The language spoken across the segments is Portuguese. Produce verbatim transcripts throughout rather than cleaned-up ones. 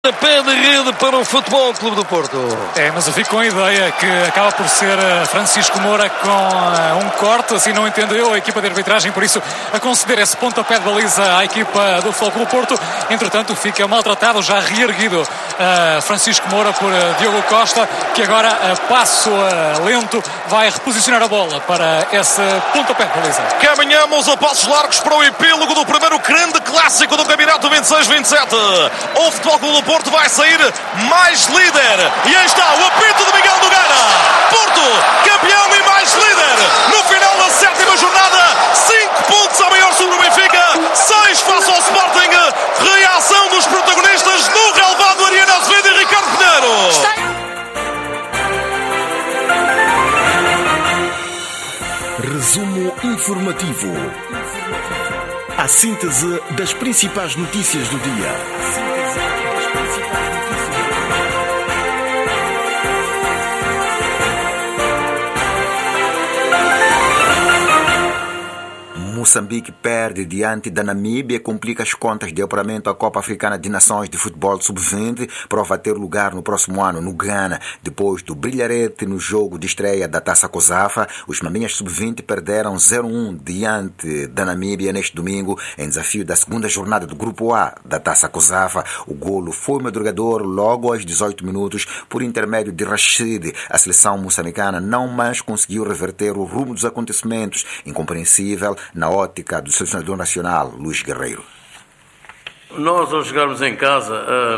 Pé de rede para o Futebol Clube do Porto. É, mas eu fico com a ideia que acaba por ser Francisco Moura com uh, um corte, assim não entendo eu, a equipa de arbitragem, por isso a conceder esse pontapé de baliza à equipa do Futebol Clube do Porto. Entretanto, fica maltratado, já reerguido uh, Francisco Moura por uh, Diogo Costa, que agora, a uh, passo uh, lento, vai reposicionar a bola para esse pontapé de baliza. Caminhamos a passos largos para o epílogo do primeiro grande clássico do Campeonato vinte e seis vinte e sete. O Futebol Clube do Porto vai sair mais líder. E aí está o apito de Miguel Dugana. Porto, campeão e mais líder. No final da sétima jornada, cinco pontos a maior sobre o Benfica, seis face ao Sporting. Reação dos protagonistas no relevado Ariana Azevedo e Ricardo Pinheiro. Resumo informativo. A síntese das principais notícias do dia. Moçambique perde diante da Namíbia e complica as contas de apuramento à Copa Africana de Nações de Futebol sub vinte, prova ter lugar no próximo ano no Ghana. Depois do brilharete no jogo de estreia da Taça COSAFA, os maminhas sub vinte perderam zero a um diante da Namíbia neste domingo, em desafio da segunda jornada do Grupo A da Taça COSAFA. O golo foi madrugador logo aos dezoito minutos, por intermédio de Rashid. A seleção moçambicana não mais conseguiu reverter o rumo dos acontecimentos, incompreensível na ótica do selecionador nacional, Luís Guerreiro. Nós, ao chegarmos em casa,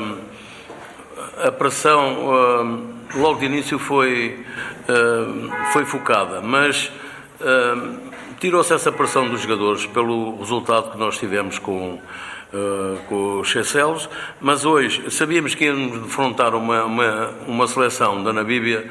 a pressão logo de início foi, foi focada, mas tirou-se essa pressão dos jogadores pelo resultado que nós tivemos com, com os Seychelles, mas hoje sabíamos que íamos defrontar uma, uma, uma seleção da Namíbia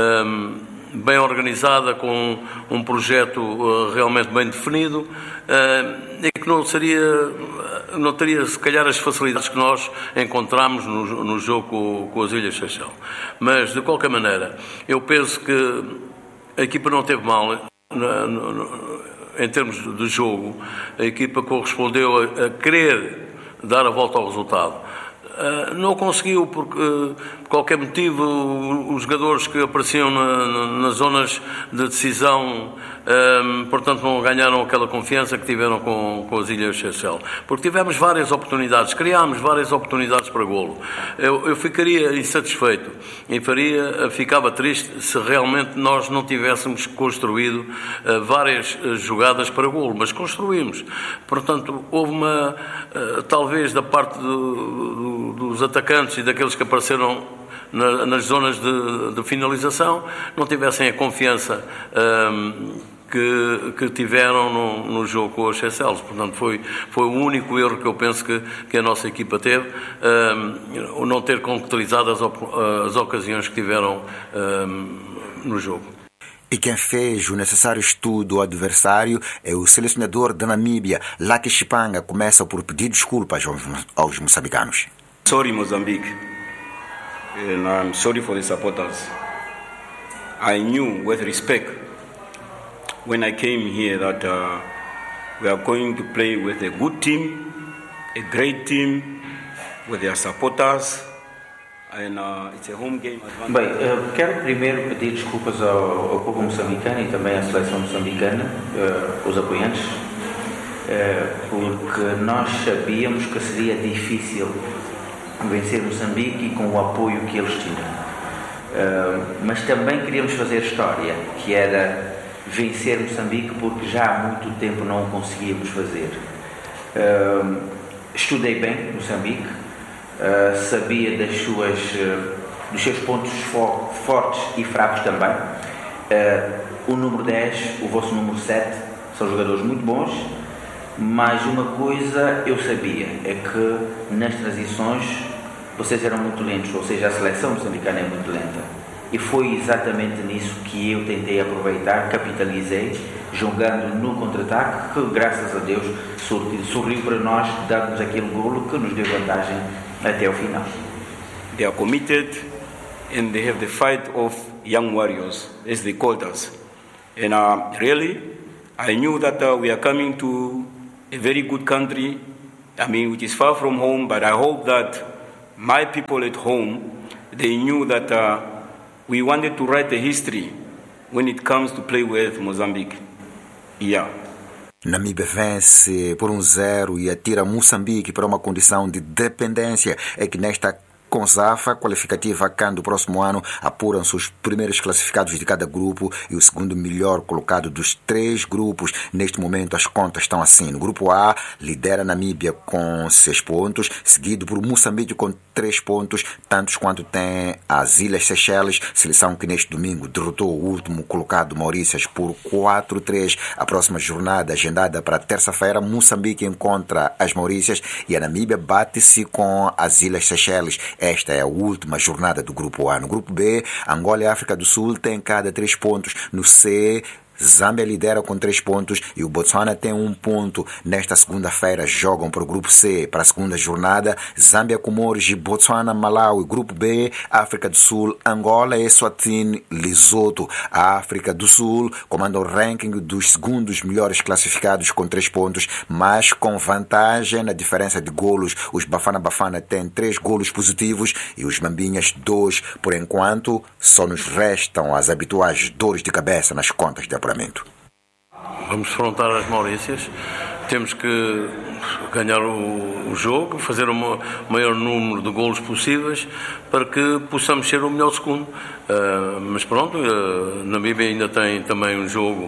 bem organizada, com um projeto uh, realmente bem definido uh, e que não seria, não teria se calhar as facilidades que nós encontramos no, no jogo com, com as Ilhas Seychelles. Mas, de qualquer maneira, eu penso que a equipa não teve mal na, no, em termos de jogo. A equipa correspondeu a, a querer dar a volta ao resultado. Uh, não conseguiu, porque, uh, por qualquer motivo, os jogadores que apareciam na, na, nas zonas de decisão, um, portanto, não ganharam aquela confiança que tiveram com, com as Ilhas Seychelles. Porque tivemos várias oportunidades, criámos várias oportunidades para golo. Eu, eu ficaria insatisfeito e faria, ficava triste se realmente nós não tivéssemos construído uh, várias uh, jogadas para golo, mas construímos. Portanto, houve uma, uh, talvez da parte do, do dos atacantes e daqueles que apareceram na, nas zonas de, de finalização, não tivessem a confiança um, que, que tiveram no, no jogo com os Seychelles. Portanto, foi, foi o único erro que eu penso que, que a nossa equipa teve, um, o não ter concretizado as, as ocasiões que tiveram um, no jogo. E quem fez o necessário estudo ao adversário é o selecionador da Namíbia, Lucky Chipanga. Começa por pedir desculpas aos, aos moçambicanos. Sorry, Mozambique, and I'm sorry for the supporters. I knew with respect when I came here that uh, we are going to play with a good team, a great team, with their supporters, and uh, it's a home game advantage. Bem, uh, quero primeiro pedir desculpas ao, ao povo moçambicano e também à seleção moçambicana, uh, os apoiantes, uh, porque nós sabíamos que seria difícil vencer Moçambique e com o apoio que eles tinham. Uh, mas também queríamos fazer história, que era vencer Moçambique, porque já há muito tempo não o conseguíamos fazer. Uh, estudei bem Moçambique, uh, sabia das suas, uh, dos seus pontos for- fortes e fracos também. Uh, o número dez, o vosso número sete, são jogadores muito bons, mas uma coisa eu sabia, é que nas transições vocês eram muito lentos, ou seja, a seleção moçambicana é muito lenta. E foi exatamente nisso que eu tentei aproveitar, capitalizei, jogando no contra-ataque, que graças a Deus sorriu para nós, dando-nos aquele golo que nos deu vantagem até o final. They are committed and they have the fight of young warriors, as they called us. And uh, really, I knew that uh, we are coming to a very good country, I mean, which is far from home, but I hope that my people at home, they knew that uh, we wanted to write a history when it comes to play with Mozambique. Yeah. Namíbia vence por um zero e atira Moçambique para uma condição de dependência. É que nesta CONSAFA qualificativa CAN do próximo ano apuram-se os primeiros classificados de cada grupo e o segundo melhor colocado dos três grupos. Neste momento as contas estão assim: no grupo A lidera Namíbia com seis pontos, seguido por Moçambique com três pontos, tantos quanto tem as Ilhas Seychelles, seleção que neste domingo derrotou o último colocado Maurícias por quatro a três. A próxima jornada agendada para terça-feira, Moçambique encontra as Maurícias e a Namíbia bate-se com as Ilhas Seychelles. Esta é a última jornada do Grupo A. No Grupo B, Angola e África do Sul têm cada três pontos. No C, Zâmbia lidera com três pontos e o Botsuana tem um ponto. Nesta segunda-feira jogam para o Grupo C. Para a segunda jornada, Zâmbia, Comores e Botsuana, Malawi. Grupo B, África do Sul, Angola, Eswatini, Lesoto. A África do Sul comanda o ranking dos segundos melhores classificados com três pontos, mas com vantagem na diferença de golos. Os Bafana Bafana têm três golos positivos e os Mambinhas dois. Por enquanto, só nos restam as habituais dores de cabeça nas contas de apuramento. Vamos afrontar as Maurícias, temos que ganhar o, o jogo, fazer o maior número de golos possíveis para que possamos ser o melhor segundo. Uh, mas pronto, uh, Namíbia ainda tem também um jogo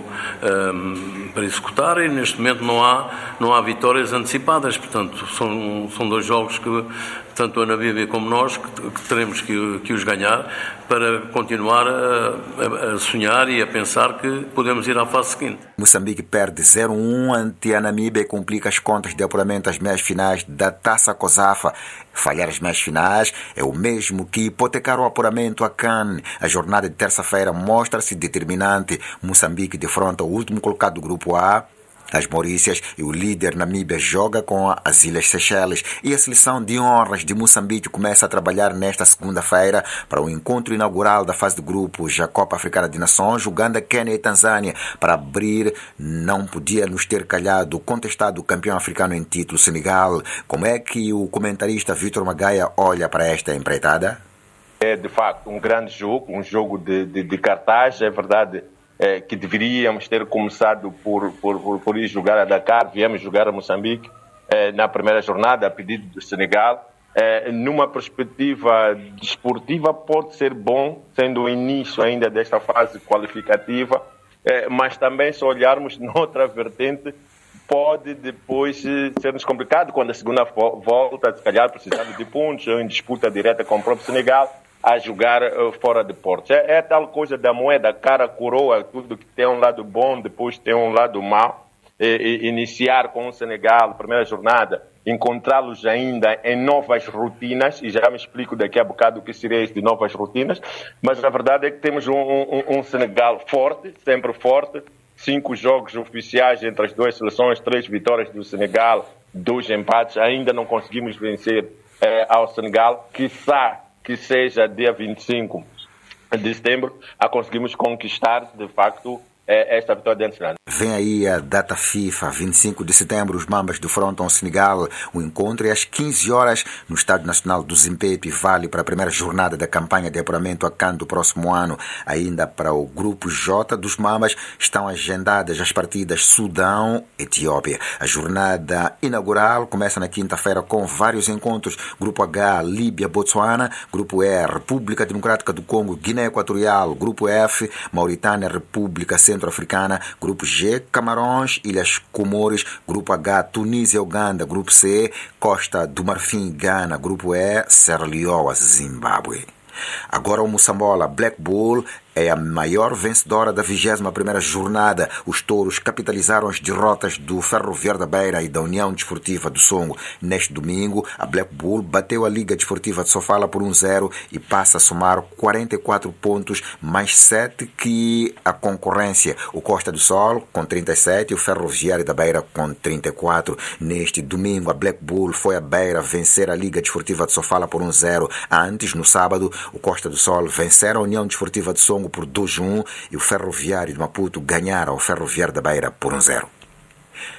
uh, para executar e neste momento não há, não há vitórias antecipadas, portanto são, são dois jogos que tanto a Namíbia como nós que, que teremos que, que os ganhar para continuar a, a sonhar e a pensar que podemos ir à fase seguinte. Moçambique perde zero a um ante a Namíbia e complica as contas de apuramento às meias finais da Taça COSAFA. Falhar as meias finais é o mesmo que hipotecar o apuramento a CAN. A jornada de terça-feira mostra-se determinante. Moçambique defronta o último colocado do Grupo A, as Maurícias, e o líder Namíbia joga com as Ilhas Seychelles. E a seleção de honras de Moçambique começa a trabalhar nesta segunda-feira para o encontro inaugural da fase de grupos da Copa Africana de Nações, Uganda, Quênia e Tanzânia. Para abrir, não podia nos ter calhado o contestado campeão africano em título, Senegal. Como é que o comentarista Vítor Magaia olha para esta empreitada? É de facto um grande jogo, um jogo de, de, de cartaz, é verdade. É, que deveríamos ter começado por, por, por, por ir jogar a Dakar, viemos jogar a Moçambique é, na primeira jornada, a pedido do Senegal. É, numa perspectiva desportiva pode ser bom, sendo o início ainda desta fase qualificativa, é, mas também se olharmos noutra vertente, pode depois ser-nos complicado quando a segunda volta, se calhar precisando de pontos, ou em disputa direta com o próprio Senegal, a jogar uh, fora de portos. É, é tal coisa da moeda, cara, coroa, tudo que tem um lado bom, depois tem um lado mau. E, e, iniciar com o Senegal, primeira jornada, encontrá-los ainda em novas rotinas, e já me explico daqui a bocado o que seria isso de novas rotinas, mas a verdade é que temos um, um, um Senegal forte, sempre forte, cinco jogos oficiais entre as duas seleções, três vitórias do Senegal, dois empates, ainda não conseguimos vencer eh, ao Senegal, quiçá que seja dia vinte e cinco de setembro, a conseguimos conquistar, de facto, esta vitória diante do Senegal. Vem aí a data FIFA, vinte e cinco de setembro, os Mambas defrontam o Senegal. O encontro é às quinze horas no Estádio Nacional do Zimpepe, vale para a primeira jornada da campanha de apuramento a CAN do próximo ano. Ainda para o Grupo J dos Mambas estão agendadas as partidas Sudão-Etiópia. A jornada inaugural começa na quinta-feira com vários encontros. Grupo H, Líbia-Botsuana. Grupo E, República Democrática do Congo, Guiné Equatorial. Grupo F, Mauritânia, República Centro-Africana. Grupo G, Camarões, Ilhas Comores. Grupo H, Tunísia, Uganda. Grupo C, Costa do Marfim, Gana. Grupo E, Serra Leoa, Zimbábue. Agora o Moçambola, Black Bull é a maior vencedora da vigésima primeira jornada. Os touros capitalizaram as derrotas do Ferroviário da Beira e da União Desportiva do Songo. Neste domingo, a Black Bull bateu a Liga Desportiva de Sofala por um zero e passa a somar quarenta e quatro pontos, mais sete que a concorrência. O Costa do Sol com trinta e sete e o Ferroviário da Beira com trinta e quatro. Neste domingo, a Black Bull foi a Beira vencer a Liga Desportiva de Sofala por um zero. Antes, no sábado, o Costa do Sol vencer a União Desportiva de Songo por dois a um e o Ferroviário de Maputo ganhar ao Ferroviário da Beira por um zero.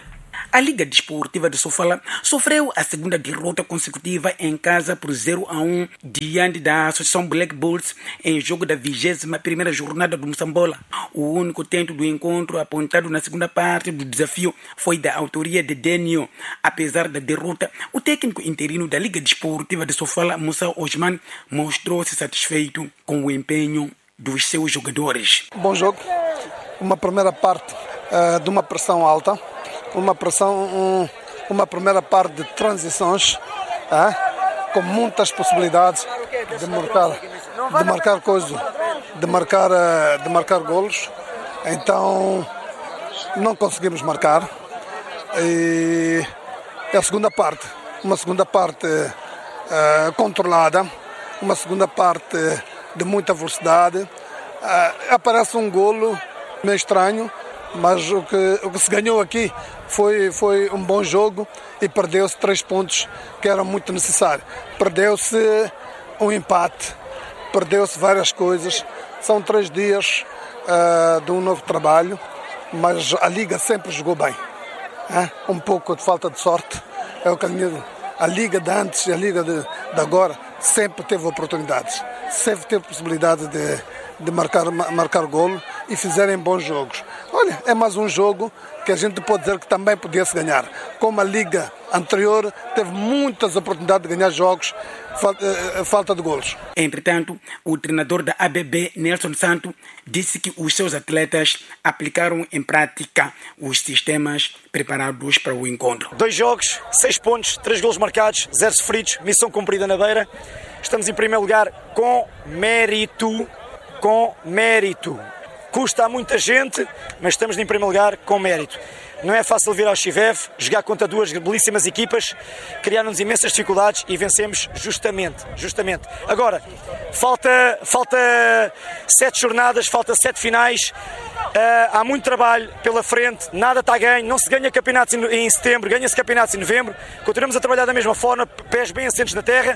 A Liga Desportiva de Sofala sofreu a segunda derrota consecutiva em casa por zero a um diante da Associação Black Bulls em jogo da vigésima primeira jornada do Moçambola. O único tento do encontro apontado na segunda parte do desafio foi da autoria de Denio. Apesar da derrota, o técnico interino da Liga Desportiva de Sofala, Moussa Osman, mostrou-se satisfeito com o empenho dos seus jogadores. Bom jogo, uma primeira parte uh, de uma pressão alta, uma pressão, um, uma primeira parte de transições, uh, com muitas possibilidades de marcar, de marcar coisas, de marcar, uh, de marcar golos. Então não conseguimos marcar. E a segunda parte, uma segunda parte uh, controlada, uma segunda parte de muita velocidade. Uh, aparece um golo meio estranho, mas o que, o que se ganhou aqui foi, foi um bom jogo e perdeu-se três pontos que eram muito necessários. Perdeu-se um empate, perdeu-se várias coisas. São três dias uh, de um novo trabalho, mas a Liga sempre jogou bem. Uh, um pouco de falta de sorte. É o caminho. A Liga de antes e a Liga de, de agora sempre teve oportunidades, sempre teve possibilidade de, de marcar, marcar golo e fizerem bons jogos. Olha, é mais um jogo que a gente pode dizer que também podia-se ganhar. Como a Liga anterior teve muitas oportunidades de ganhar jogos, falta, falta de golos. Entretanto, o treinador da A B B, Nelson Santo, disse que os seus atletas aplicaram em prática os sistemas preparados para o encontro. Dois jogos, seis pontos, três golos marcados, zero sofridos, missão cumprida na beira. Estamos em primeiro lugar com mérito, com mérito. Custa a muita gente, mas estamos em primeiro lugar com mérito. Não é fácil vir ao Chivev, jogar contra duas belíssimas equipas, criaram-nos imensas dificuldades e vencemos justamente, justamente. Agora, falta, falta sete jornadas, falta sete finais, uh, há muito trabalho pela frente, nada está a ganho, não se ganha campeonatos em setembro, ganha-se campeonatos em novembro, continuamos a trabalhar da mesma forma, pés bem assentos na terra,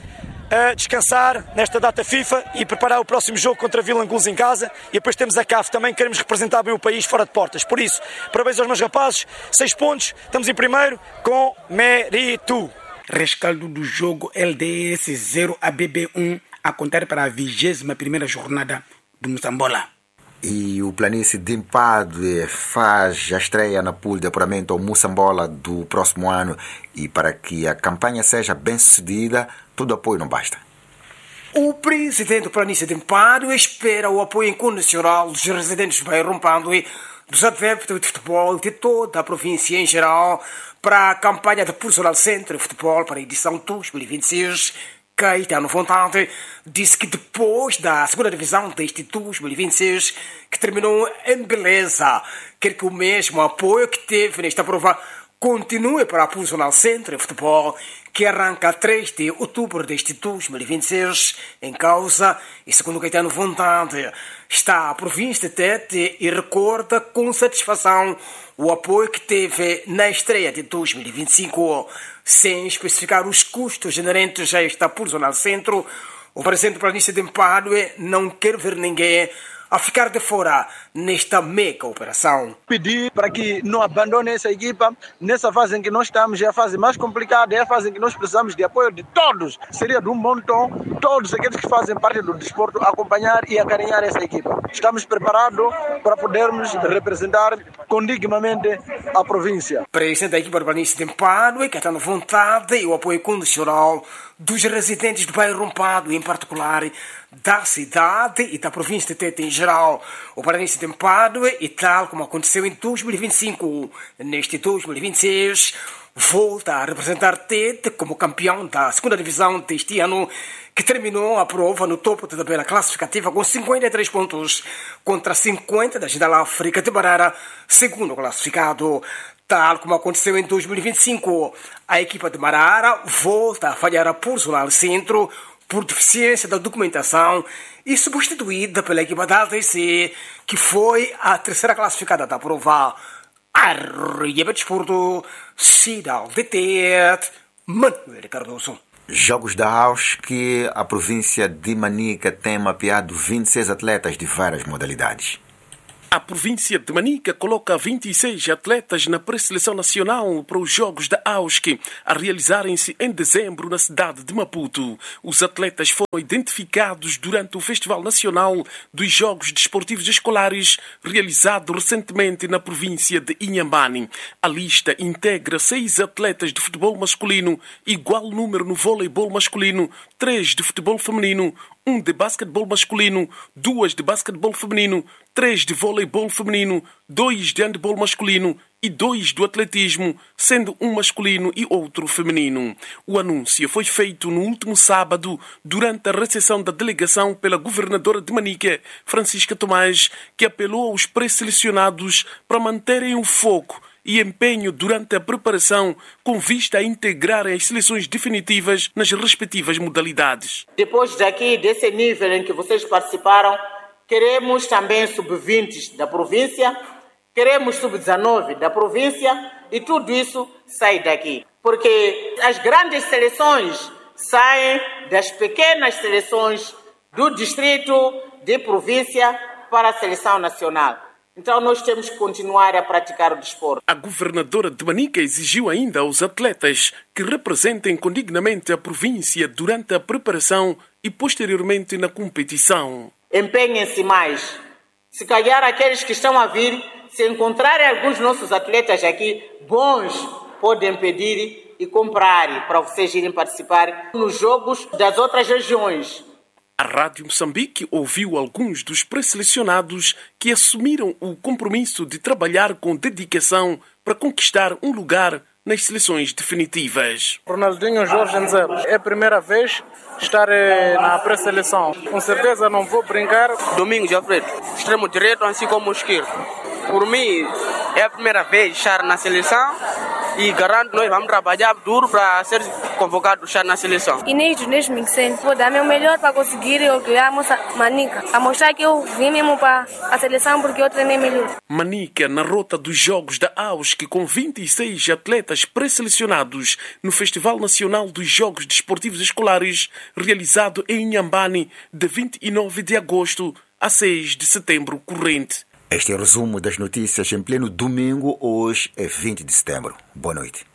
a descansar nesta data FIFA e preparar o próximo jogo contra Vila Angulos em casa, e depois temos a C A F também, queremos representar bem o país fora de portas. Por isso, parabéns aos meus rapazes, seis pontos, estamos em primeiro com mérito. Rescaldo do jogo L D S zero A B B um a contar para a vigésima primeira jornada do Moçambola. E o Planície de Empadue faz a estreia na pool de apuramento ao Moçambola do próximo ano, e para que a campanha seja bem sucedida, todo apoio não basta. O presidente do Planície de Empadue espera o apoio incondicional dos residentes do bairro Empadue, dos adeptos de futebol de toda a província em geral, para a campanha de Personal Centro de Futebol para a edição dois mil e vinte e seis. Caetano Fontante disse que depois da segunda divisão deste dois mil e vinte e seis, que terminou em beleza, quer que o mesmo apoio que teve nesta prova continue para a Personal Centro de Futebol, que arranca a três de outubro deste dois mil e vinte e seis. Em causa, e segundo Caetano Fontante, está a província de Tete e recorda com satisfação o apoio que teve na estreia de dois mil e vinte e cinco. Sem especificar os custos inerentes a esta Personal Centro, o presidente do Planície de Empadue não quer ver ninguém a ficar de fora nesta mega operação. Pedir para que não abandone essa equipa nessa fase em que nós estamos, é a fase mais complicada, é a fase em que nós precisamos de apoio de todos. Seria de um bom tom, todos aqueles que fazem parte do desporto acompanhar e acarinhar essa equipa. Estamos preparados para podermos representar condignamente a província. Presidente da equipa do Planície de Empadue, que está na vontade e o apoio condicional dos residentes do bairro Empadue, em particular da cidade e da província de Tete em geral. O Planície de Empadue, e tal como aconteceu em dois mil e vinte e cinco, neste dois mil e vinte e seis, volta a representar Tete como campeão da segunda divisão deste ano, que terminou a prova no topo da tabela classificativa com cinquenta e três pontos contra cinquenta da Ginala África de Barara, segundo classificado. Tal como aconteceu em dois mil e vinte e cinco, a equipa de Marara volta a falhar a Personal Centro por deficiência da documentação e substituída pela equipa da A D C, que foi a terceira classificada da prova. Arriba Desporto, Cidade de Tete, Manuel Cardoso. Jogos da Aus, que a província de Manica tem mapeado vinte e seis atletas de várias modalidades. A província de Manica coloca vinte e seis atletas na pré-seleção nacional para os Jogos da A U S C a realizarem-se em dezembro na cidade de Maputo. Os atletas foram identificados durante o Festival Nacional dos Jogos Desportivos Escolares realizado recentemente na província de Inhambane. A lista integra seis atletas de futebol masculino, igual número no voleibol masculino, três de futebol feminino, um de basquetebol masculino, duas de basquetebol feminino, três de voleibol feminino, dois de handebol masculino e dois do atletismo, sendo um masculino e outro feminino. O anúncio foi feito no último sábado, durante a recepção da delegação pela governadora de Manica, Francisca Tomás, que apelou aos pré-selecionados para manterem o foco e empenho durante a preparação com vista a integrarem as seleções definitivas nas respectivas modalidades. Depois daqui, desse nível em que vocês participaram, queremos também sub vinte da província, queremos sub dezenove da província e tudo isso sai daqui. Porque as grandes seleções saem das pequenas seleções do distrito, de província para a seleção nacional. Então nós temos que continuar a praticar o desporto. A governadora de Manica exigiu ainda aos atletas que representem condignamente a província durante a preparação e posteriormente na competição. Empenhem-se mais. Se calhar aqueles que estão a vir, se encontrarem alguns nossos atletas aqui bons, podem pedir e comprar para vocês irem participar nos jogos das outras regiões. A Rádio Moçambique ouviu alguns dos pré-selecionados que assumiram o compromisso de trabalhar com dedicação para conquistar um lugar nas seleções definitivas. Ronaldinho Jorge Nzero, é a primeira vez estar na pré-seleção. Com certeza não vou brincar. Domingos Alfredo, extremo direito, assim como o esquerdo. Por mim, é a primeira vez estar na seleção e garanto que nós vamos trabalhar duro para ser convocado a estar na seleção. Inês Inês Mixen, vou dar meu melhor para conseguir ganhar a moça Manica, a mostrar que eu vim mesmo para a seleção porque eu treinei melhor. Manica na rota dos Jogos da A U S C com vinte e seis atletas pré-selecionados no Festival Nacional dos Jogos Desportivos Escolares realizado em Inhambane de vinte e nove de agosto a seis de setembro corrente. Este é o resumo das notícias em pleno domingo. Hoje é vinte de setembro. Boa noite.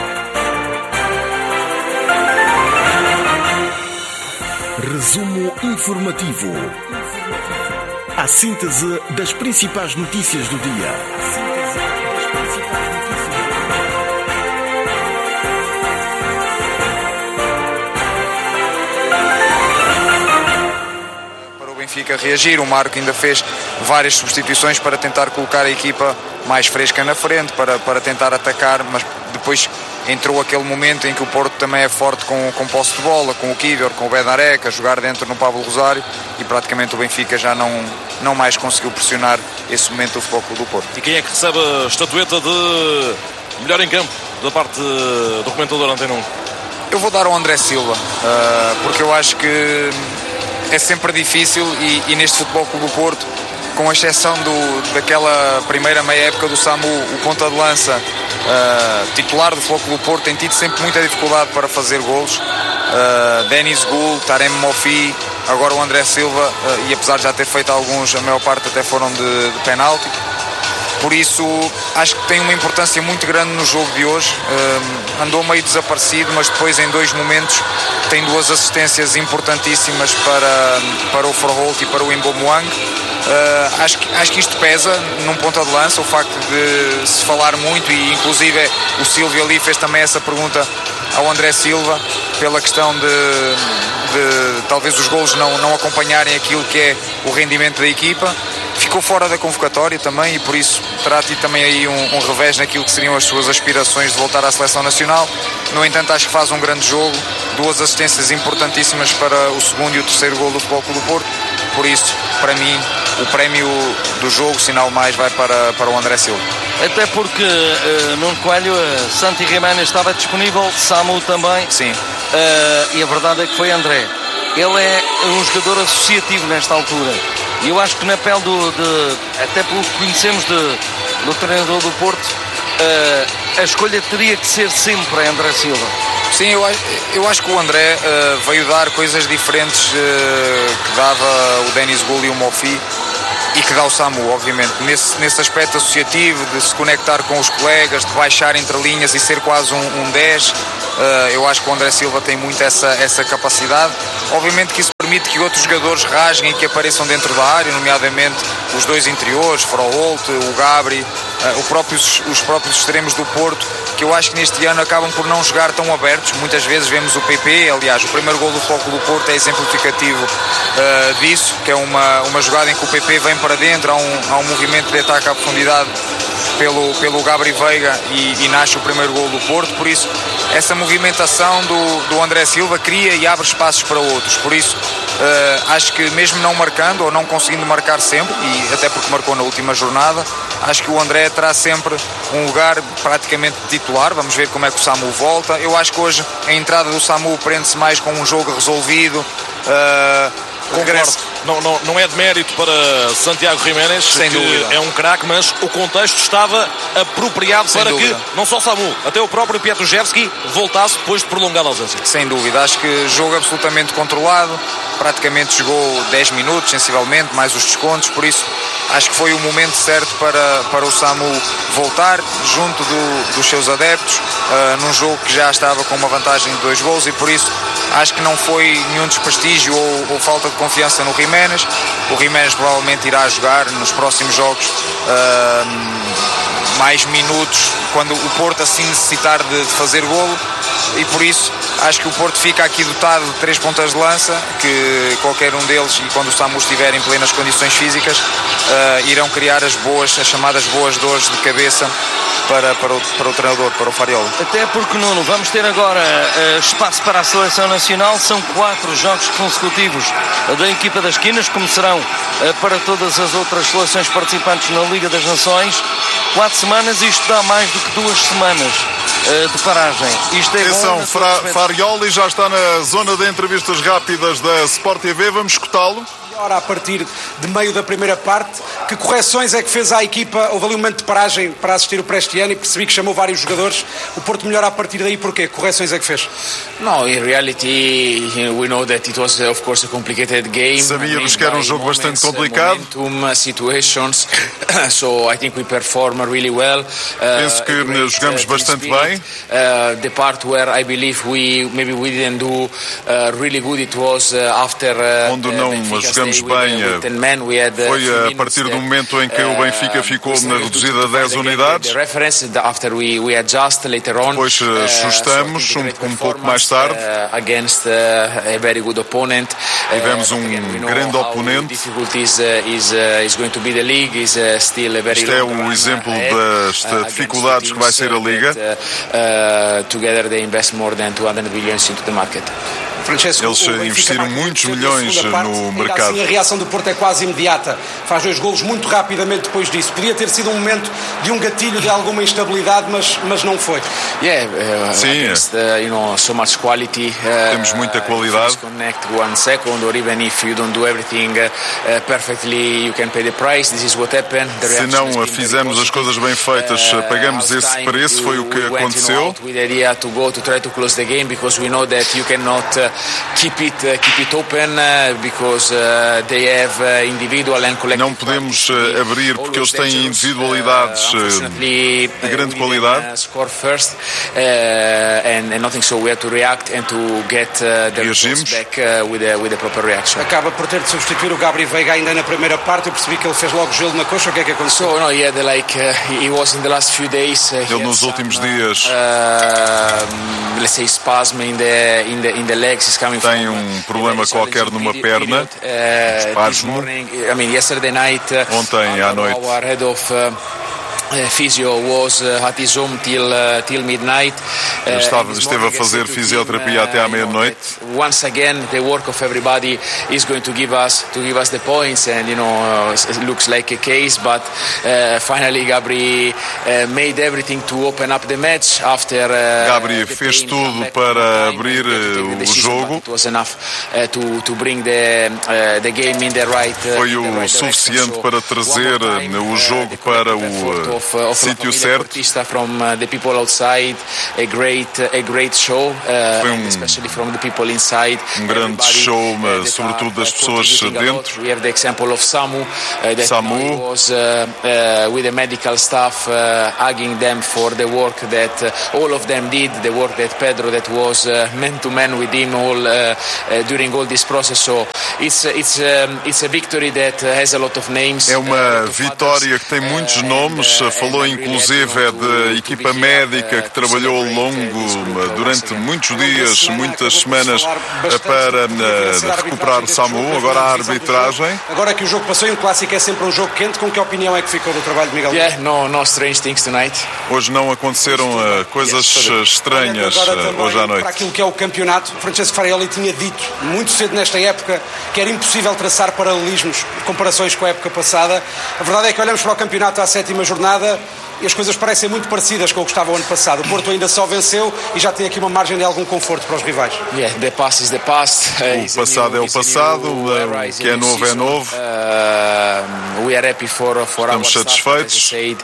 Resumo informativo. A síntese das principais notícias do dia. Benfica reagir, o Marco ainda fez várias substituições para tentar colocar a equipa mais fresca na frente, para, para tentar atacar, mas depois entrou aquele momento em que o Porto também é forte com, com posse de bola, com o Kiver, com o Benareca, jogar dentro no Pablo Rosário, e praticamente o Benfica já não, não mais conseguiu pressionar esse momento do Futebol Clube do Porto. E quem é que recebe a estatueta de melhor em campo da parte do comentador Antena um? Eu vou dar ao André Silva, porque eu acho que é sempre difícil e, e neste Futebol Clube do Porto, com exceção do, daquela primeira meia época do Samu, o ponta de lança uh, titular do Futebol Clube do Porto tem tido sempre muita dificuldade para fazer golos. Uh, Denis Gul, Tarem Mofi, agora o André Silva, uh, e apesar de já ter feito alguns, a maior parte até foram de, de penalti. Por isso, acho que tem uma importância muito grande no jogo de hoje. Uh, andou meio desaparecido, mas depois em dois momentos tem duas assistências importantíssimas para, para o Forholt e para o Imbomuang. Uh, acho, que, acho que isto pesa num ponta de lança, o facto de se falar muito, e inclusive o Silvio ali fez também essa pergunta ao André Silva, pela questão de, de talvez os golos não, não acompanharem aquilo que é o rendimento da equipa. Ficou fora da convocatória também e por isso terá tido também aí um, um revés naquilo que seriam as suas aspirações de voltar à seleção nacional. No entanto, acho que faz um grande jogo, duas assistências importantíssimas para o segundo e o terceiro gol do Futebol Clube do Porto. Por isso, para mim, o prémio do jogo, sinal mais, vai para, para o André Silva. Até porque uh, Nuno Coelho, uh, Santi Jiménez estava disponível, Samu também. Sim. Uh, e a verdade é que foi André. Ele é um jogador associativo nesta altura. E eu acho que na pele do, de, até pelo que conhecemos de, do treinador do Porto, uh, a escolha teria que ser sempre André Silva. Sim, eu, eu acho que o André uh, veio dar coisas diferentes uh, que dava o Denis Gul e o Mofi. e que dá ao SAMU, obviamente, nesse, nesse aspecto associativo, de se conectar com os colegas, de baixar entre linhas e ser quase um, um dez. Uh, eu acho que o André Silva tem muito essa, essa capacidade. Obviamente que isso permite que outros jogadores rasguem e que apareçam dentro da área, nomeadamente os dois interiores, Froholt, o Gabri, uh, o próprios, os próprios extremos do Porto, que eu acho que neste ano acabam por não jogar tão abertos. Muitas vezes vemos o P P, aliás, o primeiro gol do Foco do Porto é exemplificativo uh, disso, que é uma, uma jogada em que o P P vem para dentro, há um, há um movimento de ataque à profundidade pelo, pelo Gabri Veiga e, e nasce o primeiro gol do Porto. Por isso, essa movimentação do, do André Silva cria e abre espaços para outros. Por isso, uh, acho que mesmo não marcando ou não conseguindo marcar sempre, e até porque marcou na última jornada, acho que o André terá sempre um lugar praticamente titular. Vamos ver como é que o SAMU volta. Eu acho que hoje a entrada do SAMU prende-se mais com um jogo resolvido. Uh, Concordo. Não, não, não é de mérito para Santiago Jiménez, sem que dúvida. É um craque, mas o contexto estava apropriado sem para dúvida. Que não só o SAMU, até o próprio Pietruszewski voltasse depois de prolongada ausência. Sem dúvida, acho que jogo absolutamente controlado, praticamente jogou dez minutos, sensivelmente, mais os descontos, por isso acho que foi o momento certo para, para o SAMU voltar junto do, dos seus adeptos, uh, num jogo que já estava com uma vantagem de dois gols, e por isso acho que não foi nenhum desprestígio ou, ou falta de confiança no Jiménez. O Jiménez provavelmente irá jogar nos próximos jogos uh, mais minutos quando o Porto assim necessitar de, de fazer golo, e por isso acho que o Porto fica aqui dotado de três pontas de lança, que qualquer um deles, e quando o SAMU estiver em plenas condições físicas, uh, irão criar as boas, as chamadas boas dores de cabeça para, para, o, para o treinador, para o Fariola. Até porque, Nuno, vamos ter agora uh, espaço para a seleção nacional. São quatro jogos consecutivos da equipa das Quinas, como serão uh, para todas as outras seleções participantes na Liga das Nações. Quatro semanas, isto dá mais do que duas semanas uh, de paragem. Isto é Atenção, bom, Fra Farioli já está na zona de entrevistas rápidas da Sport T V. Vamos escutá-lo. A partir de meio da primeira parte, que correções é que fez à equipa? Houve ali um momento de paragem para assistir o Prestiano e percebi que chamou vários jogadores. O Porto melhora a partir daí, porquê? Correções é que fez? No, in reality we know that it was of course a complicated game. Sabíamos que era um jogo bastante complicado. Momentum situations. So I think we performed really well. Penso que uh, jogamos bastante bem. Uh, the part where I believe we maybe we didn't do uh, really good, it was uh, after uh, onde não jogamos bem foi a partir do momento em que o Benfica ficou na reduzida a dez unidades. Depois ajustamos um, um pouco mais tarde. Tivemos um grande oponente. Isto é o exemplo das dificuldades que vai ser a Liga. Francesco, eles investiram muitos milhões no mercado. Assim, a reação do Porto é quase imediata. Faz dois golos muito rapidamente depois disso. Podia ter sido um momento de um gatilho de alguma instabilidade, mas, mas não foi. Yeah, uh, Sim, against, uh, you know, so much quality, uh, temos muita qualidade. Connect one second, or even if you don't do everything uh, perfectly, you can pay the price. This is what happened. Se não fizermos as coisas bem feitas, pagamos esse preço. Foi o que aconteceu. Keep it, uh, keep it open uh, because uh, they have uh, individual and collective. Não podemos uh, abrir porque eles têm individualidades uh, de grande qualidade. Score first and and nothing, so we have to react and to get uh, the results back uh, with a with a proper reaction. Acaba por ter de substituir o Gabri Veiga ainda na primeira parte. Eu percebi que ele fez logo gelo na coxa. O que é que aconteceu? So no, he had like uh, he was in the last few days. Uh, ele nos últimos some, dias, uh, let's say spasm in the in the in the legs. Is coming tem um problema qualquer numa perna, espasmo. Ontem à noite Uh, physio was uh, at his home till uh, till midnight. Uh, Estava, esteve a fazer fisioterapia uh, até à meia-noite. Once again, the work of everybody is going to give us to give us the points, and you know, uh, it looks like a case, but uh, finally, Gabri uh, made everything to open up the match after. Uh, Gabri fez tudo para abrir uh, o jogo. It was enough uh, to to bring the uh, the game in the right. Uh, Foi o suficiente para trazer uh, o jogo para o uh, sítio certo. From uh, the people outside, a great, a great show, uh, Foi um, especially from the people inside. Um grande show, uh, sobretudo das pessoas dentro. We have the example of Samu, uh, that Samu was uh, uh, with the medical staff uh, hugging them for the work that uh, all of them did, the work that Pedro that was uh, man to man with him all uh, uh, during all this process. So it's it's um, it's a victory that has a lot of names. É uma vitória que tem muitos nomes. Falou inclusive de equipa médica que trabalhou ao longo durante muitos dias, muitas semanas para uh, recuperar Samu. Agora a arbitragem. Agora que o jogo passou e um clássico é sempre um jogo quente, com que opinião é que ficou do trabalho de Miguel? Yeah, no, no strange things tonight. Hoje não aconteceram uh, coisas estranhas uh, hoje à noite. Para aquilo que é o campeonato, Francesco Farioli tinha dito muito cedo nesta época que era impossível traçar paralelismos, comparações com a época passada. A verdade é que olhamos para o campeonato à sétima jornada e as coisas parecem muito parecidas com o que estava o ano passado. O Porto ainda só venceu e já tem aqui uma margem de algum conforto para os rivais. Yeah, the past is the past. O passado é o passado, o que é novo é novo. Uh, we are happy for, for Estamos our satisfeitos. Staff,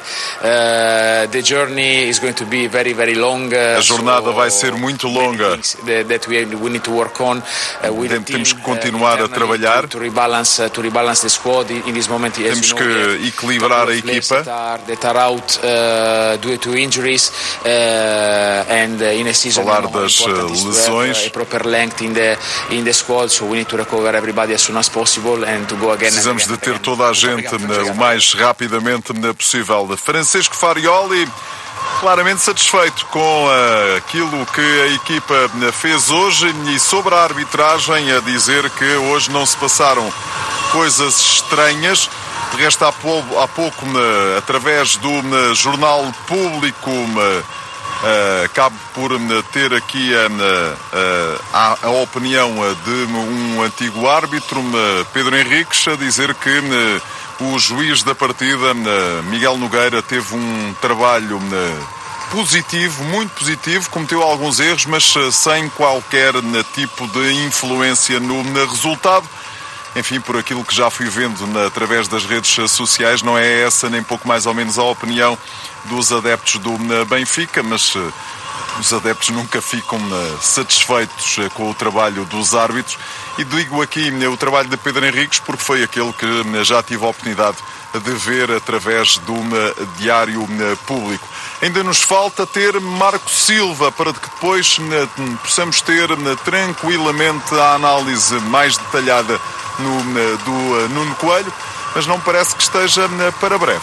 uh, the journey is going to be very, very long. Uh, A jornada so vai ser muito longa. That, that we, we need to work on. Uh, with Temos que continuar uh, a trabalhar. To, to rebalance, uh, to rebalance the squad in this moment. Temos que know, equilibrar a equipa. That are, that are out, Uh, due to injuries uh, and uh, in a season falar das lesões, a proper length in the in the squad, so we need to recover everybody as soon as possible and to go again. Precisamos de ter toda a gente o mais rapidamente possível. Francesco Farioli claramente satisfeito com uh, aquilo que a equipa fez hoje e sobre a arbitragem a dizer que hoje não se passaram coisas estranhas. De resto, há pouco, há pouco através do jornal Público, uh, cabe por ter aqui uh, a, a opinião de um antigo árbitro, Pedro Henriques, a dizer que uh, o juiz da partida, uh, Miguel Nogueira, teve um trabalho uh, positivo, muito positivo, cometeu alguns erros, mas uh, sem qualquer uh, tipo de influência no, no resultado. Enfim, por aquilo que já fui vendo na, através das redes sociais, não é essa nem pouco mais ou menos a opinião dos adeptos do Benfica, mas uh, os adeptos nunca ficam uh, satisfeitos uh, com o trabalho dos árbitros. E digo aqui uh, o trabalho de Pedro Henriques porque foi aquele que uh, já tive a oportunidade de ver através do uh, Diário uh, Público. Ainda nos falta ter Marco Silva para que depois uh, possamos ter uh, tranquilamente a análise mais detalhada no, uh, do uh, Nuno Coelho, mas não parece que esteja uh, para breve.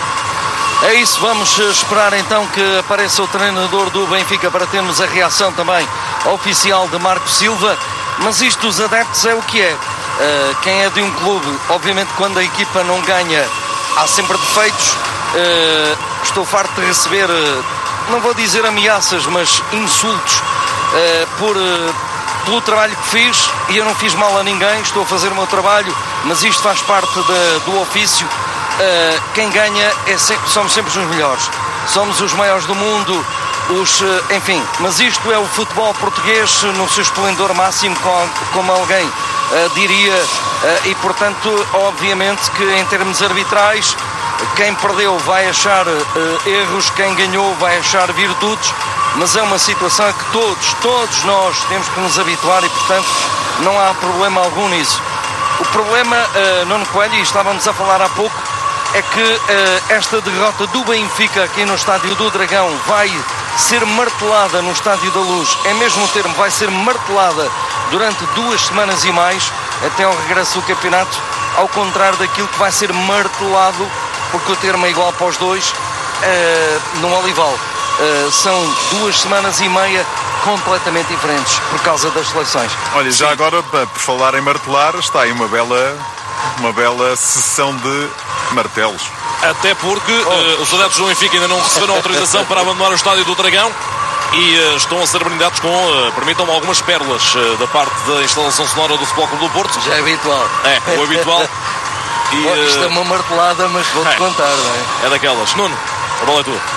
É isso, vamos esperar então que apareça o treinador do Benfica para termos a reação também oficial de Marco Silva, mas isto dos adeptos é o que é. Uh, quem é de um clube, obviamente quando a equipa não ganha há sempre defeitos. Uh, estou farto de receber, uh, não vou dizer ameaças, mas insultos uh, por, uh, pelo trabalho que fiz, e eu não fiz mal a ninguém, estou a fazer o meu trabalho, mas isto faz parte de, do ofício. Uh, quem ganha é sempre, somos sempre os melhores, somos os maiores do mundo, os, uh, enfim, mas isto é o futebol português no seu esplendor máximo, como, como alguém uh, diria, uh, e portanto obviamente que em termos arbitrais quem perdeu vai achar uh, erros, quem ganhou vai achar virtudes, mas é uma situação a que todos, todos nós temos que nos habituar e portanto não há problema algum nisso. O problema, uh, Nuno Coelho, e estávamos a falar há pouco, é que uh, esta derrota do Benfica aqui no Estádio do Dragão vai ser martelada no Estádio da Luz, é mesmo o termo, vai ser martelada durante duas semanas e mais, até ao regresso do campeonato, ao contrário daquilo que vai ser martelado, porque o termo é igual para os dois, uh, no Olival. Uh, são duas semanas e meia completamente diferentes por causa das seleções. Olha, já Sim. agora, por falar em martelar, está aí uma bela, uma bela sessão de martelos. Até porque oh. uh, os adeptos do Benfica ainda não receberam autorização para abandonar o Estádio do Dragão e uh, estão a ser brindados com, uh, permitam-me, algumas pérolas uh, da parte da instalação sonora do Futebol Clube do Porto. Já é habitual. É, o habitual. E, uh... Isto é uma martelada, mas vou-te é. contar, não é? É daquelas. Nuno, a bola é tua.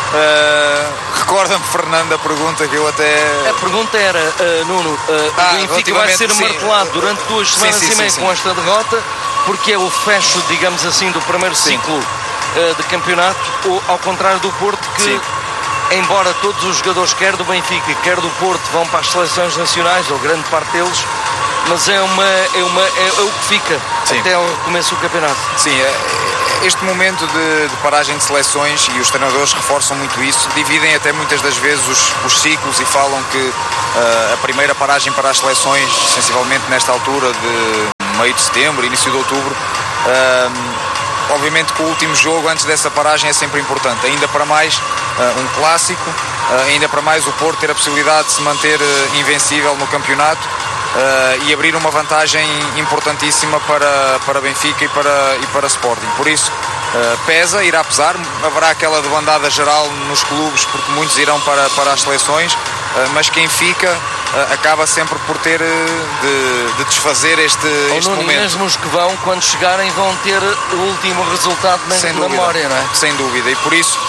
Uh, Recorda-me, Fernando, a pergunta que eu até... A pergunta era, uh, Nuno, uh, ah, o Benfica vai ser sim, martelado uh, durante duas semanas sim, sim, e meia com esta derrota, porque é o fecho, digamos assim, do primeiro sim. ciclo uh, de campeonato, ou ao contrário do Porto, que Sim. embora todos os jogadores, quer do Benfica, quer do Porto, vão para as seleções nacionais, ou grande parte deles, mas é, uma, é, uma, é, é o que fica Sim. até ao começo do campeonato. Sim, este momento de, de paragem de seleções, e os treinadores reforçam muito isso, dividem até muitas das vezes os, os ciclos e falam que uh, a primeira paragem para as seleções, sensivelmente nesta altura de meio de setembro, início de outubro, uh, obviamente que o último jogo antes dessa paragem é sempre importante, ainda para mais uh, um clássico, uh, ainda para mais o Porto ter a possibilidade de se manter uh, invencível no campeonato uh, e abrir uma vantagem importantíssima para, para Benfica e para, e para Sporting. Por isso uh, pesa, irá pesar, haverá aquela debandada geral nos clubes porque muitos irão para, para as seleções, uh, mas quem fica uh, acaba sempre por ter uh, de, de desfazer este, Ou este não, momento. Mesmo os que vão, quando chegarem, vão ter o último resultado na Sem memória, não é? Sem dúvida, e por isso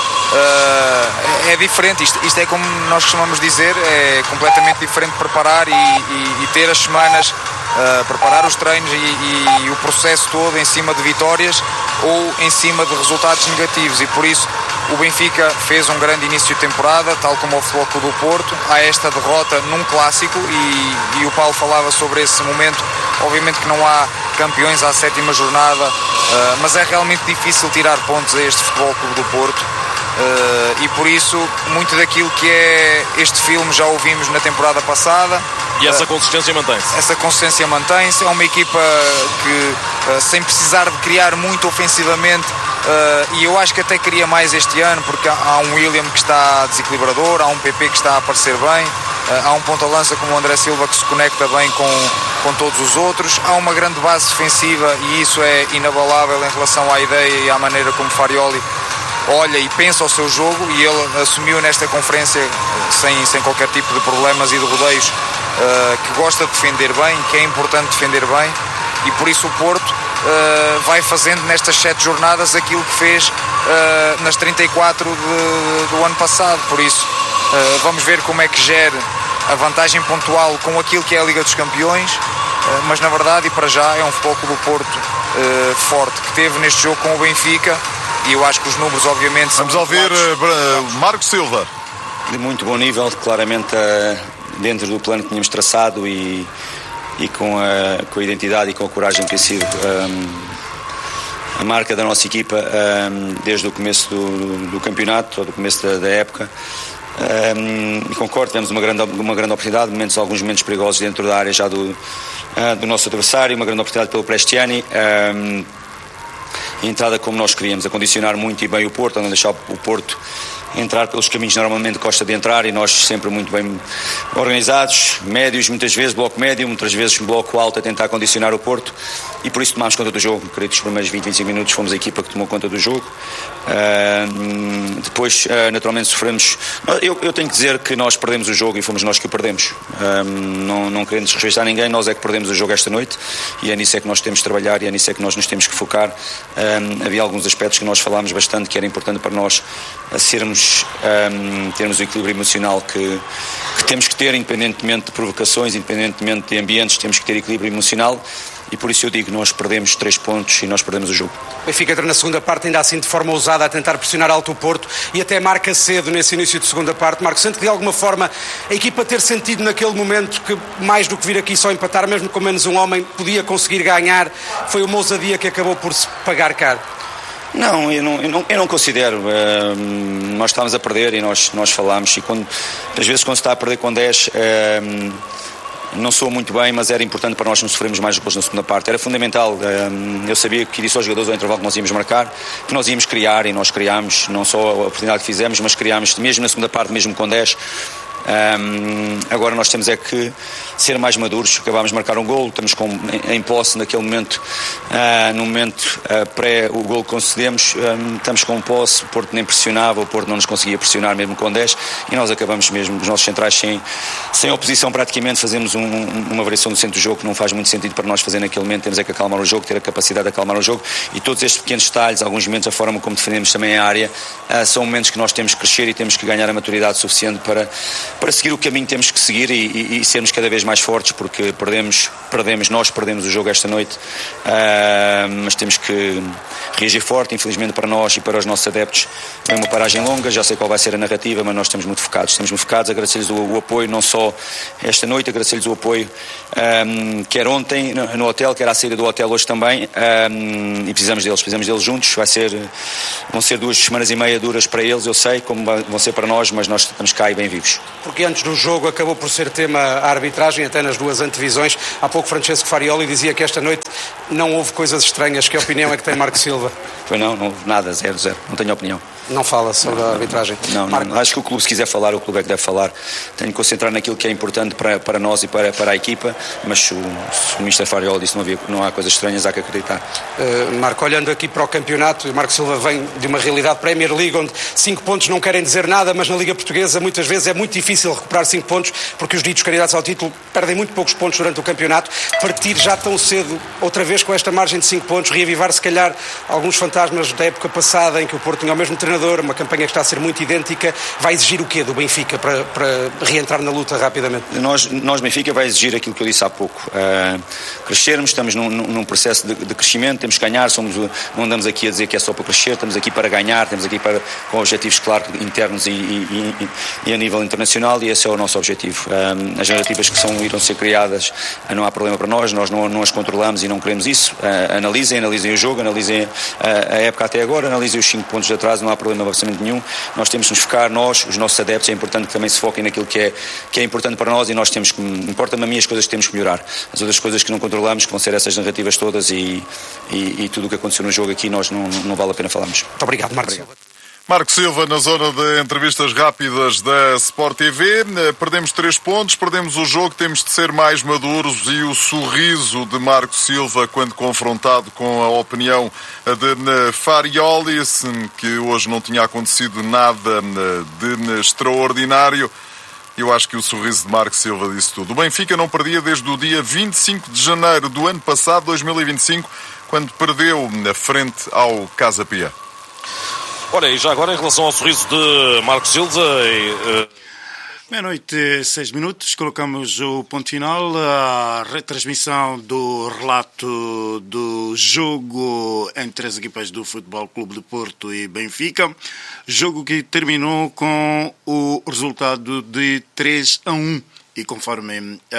uh, é diferente, isto, isto é como nós costumamos dizer, é completamente diferente preparar e, e, e ter as semanas, uh, preparar os treinos e, e, e o processo todo em cima de vitórias ou em cima de resultados negativos, e por isso o Benfica fez um grande início de temporada, tal como o Futebol Clube do Porto. Há esta derrota num clássico e, e o Paulo falava sobre esse momento. Obviamente que não há campeões à sétima jornada, uh, mas é realmente difícil tirar pontos a este Futebol Clube do Porto. Uh, e por isso muito daquilo que é este filme já ouvimos na temporada passada. E essa consistência mantém-se? Essa consistência mantém-se. É uma equipa que, uh, sem precisar de criar muito ofensivamente, uh, e eu acho que até queria mais este ano, porque há, há um William que está desequilibrador, há um P P que está a aparecer bem, uh, há um ponta-lança como o André Silva que se conecta bem com, com todos os outros, há uma grande base defensiva e isso é inabalável em relação à ideia e à maneira como Farioli olha e pensa o seu jogo, e ele assumiu nesta conferência sem, sem qualquer tipo de problemas e de rodeios uh, que gosta de defender bem, que é importante defender bem, e por isso o Porto uh, vai fazendo nestas sete jornadas aquilo que fez uh, nas trinta e quatro de, do ano passado. Por isso uh, vamos ver como é que gera a vantagem pontual com aquilo que é a Liga dos Campeões, uh, mas na verdade e para já é um Futebol Clube do Porto uh, forte, que teve neste jogo com o Benfica. E eu acho que os números, obviamente, são... Vamos ouvir uh, Marco Silva. De muito bom nível, claramente uh, dentro do plano que tínhamos traçado e, e com, a, com a identidade e com a coragem que tem sido um, a marca da nossa equipa um, desde o começo do, do campeonato, ou do começo da, da época. Um, e concordo, tivemos uma grande, uma grande oportunidade, momentos, alguns momentos perigosos dentro da área já do, uh, do nosso adversário, uma grande oportunidade pelo Prestiani. Um, A entrada como nós queríamos, a condicionar muito e bem o Porto, a não deixar o Porto entrar pelos caminhos que normalmente gosta de entrar, e nós sempre muito bem organizados, médios, muitas vezes bloco médio, muitas vezes bloco alto, a tentar condicionar o Porto, e por isso tomámos conta do jogo. Creio que os primeiros vinte, vinte e cinco minutos fomos a equipa que tomou conta do jogo. Uh, depois uh, naturalmente sofremos. Eu, eu tenho que dizer que nós perdemos o jogo e fomos nós que o perdemos. Uh, não, não querendo desrespeitar ninguém, nós é que perdemos o jogo esta noite, e é nisso é que nós temos de trabalhar, e é nisso é que nós nos temos que focar. Uh, havia alguns aspectos que nós falámos bastante que era importante para nós uh, sermos Um, termos o equilíbrio emocional que, que temos que ter, independentemente de provocações, independentemente de ambientes, temos que ter equilíbrio emocional, e por isso eu digo, nós perdemos três pontos e nós perdemos o jogo. O Benfica entra na segunda parte ainda assim de forma ousada a tentar pressionar alto o Porto, e até marca cedo nesse início de segunda parte. Marco, sente que de alguma forma a equipa ter sentido naquele momento que mais do que vir aqui só empatar, mesmo com menos um homem, podia conseguir ganhar? Foi uma ousadia que acabou por se pagar caro. Não, eu não, eu não, eu não considero. Uh, nós estávamos a perder e nós, nós falámos, e quando, às vezes quando se está a perder com dez, uh, não soa muito bem, mas era importante para nós não sofrermos mais gols na segunda parte. Era fundamental. Uh, eu sabia que disse aos jogadores ao intervalo que nós íamos marcar, que nós íamos criar, e nós criámos, não só a oportunidade que fizemos, mas criámos mesmo na segunda parte, mesmo com dez. Um, agora nós temos é que ser mais maduros. Acabámos de marcar um golo, estamos com, em, em posse naquele momento, uh, no momento uh, pré o golo que concedemos, um, estamos com posse, o Porto nem pressionava, o Porto não nos conseguia pressionar mesmo com dez, e nós acabamos mesmo, os nossos centrais sem, sem oposição praticamente, fazemos um, uma variação do centro do jogo que não faz muito sentido para nós fazer naquele momento. Temos é que acalmar o jogo, ter a capacidade de acalmar o jogo, e todos estes pequenos detalhes, alguns momentos, a forma como defendemos também a área, uh, são momentos que nós temos que crescer e temos que ganhar a maturidade suficiente para para seguir o caminho que temos que seguir e, e, e sermos cada vez mais fortes, porque perdemos, perdemos, nós perdemos o jogo esta noite, uh, mas temos que reagir forte. Infelizmente para nós e para os nossos adeptos é uma paragem longa, já sei qual vai ser a narrativa, mas nós estamos muito focados, estamos muito focados, agradecer-lhes o, o apoio, não só esta noite, agradecer-lhes o apoio, um, quer ontem no, no hotel, quer à saída do hotel hoje também, um, e precisamos deles, precisamos deles juntos. Vai ser, vão ser duas semanas e meia duras para eles, eu sei, como vão ser para nós, mas nós estamos cá e bem vivos. Porque antes do jogo acabou por ser tema a arbitragem, até nas duas antevisões. Há pouco Francesco Farioli dizia que esta noite não houve coisas estranhas. Que opinião é que tem Marco Silva? Foi não, não houve nada, zero, zero, não tenho opinião. Não fala sobre a arbitragem? Não, não, não, acho que o clube, se quiser falar, o clube é que deve falar. Tenho que concentrar naquilo que é importante para, para nós e para, para a equipa, mas se o, se o mister Farioli disse que não, havia, não há coisas estranhas, há que acreditar. Uh, Marco, olhando aqui para o campeonato, Marco Silva vem de uma realidade Premier League onde cinco pontos não querem dizer nada, mas na Liga Portuguesa muitas vezes é muito difícil recuperar cinco pontos, porque os ditos candidatos ao título perdem muito poucos pontos durante o campeonato. Partir já tão cedo, outra vez com esta margem de cinco pontos, reavivar se calhar alguns fantasmas da época passada em que o Porto tinha o mesmo treinador, uma campanha que está a ser muito idêntica, vai exigir o quê do Benfica para, para reentrar na luta rapidamente? Nós, nós Benfica, vai exigir aquilo que eu disse há pouco, uh, crescermos, estamos num, num processo de, de crescimento, temos que ganhar, somos, não andamos aqui a dizer que é só para crescer, estamos aqui para ganhar, estamos aqui para, com objetivos claros internos e, e, e, e a nível internacional, e esse é o nosso objetivo. Um, as narrativas que são, irão ser criadas, não há problema para nós, nós não, não as controlamos e não queremos isso. Uh, analisem, analisem o jogo, analisem a, a época até agora, analisem os cinco pontos de atraso, não há problema absolutamente nenhum. Nós temos que nos focar, nós, os nossos adeptos, é importante que também se foquem naquilo que é, que é importante para nós, e nós temos que, importa-me a mim as coisas que temos que melhorar. As outras coisas que não controlamos, que vão ser essas narrativas todas e, e, e tudo o que aconteceu no jogo aqui, nós não, não vale a pena falarmos. Muito obrigado, Marcos. Marco Silva, na zona de entrevistas rápidas da Sport T V. Perdemos três pontos, perdemos o jogo, temos de ser mais maduros, e o sorriso de Marco Silva quando confrontado com a opinião de Farioli, que hoje não tinha acontecido nada de extraordinário. Eu acho que o sorriso de Marco Silva disse tudo. O Benfica não perdia desde o dia vinte e cinco de janeiro do ano passado, dois mil e vinte e cinco, quando perdeu na frente ao Casa Pia. Olha, e já agora em relação ao sorriso de Marco Silva... E, uh... Meia-noite, seis minutos, colocamos o ponto final, a retransmissão do relato do jogo entre as equipas do Futebol Clube de Porto e Benfica, jogo que terminou com o resultado de três a um, e conforme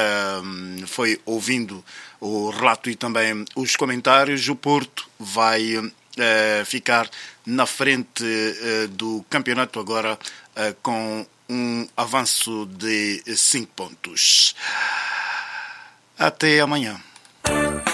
uh, foi ouvindo o relato e também os comentários, o Porto vai uh, ficar na frente uh, do campeonato agora uh, com um avanço de cinco pontos. Até amanhã.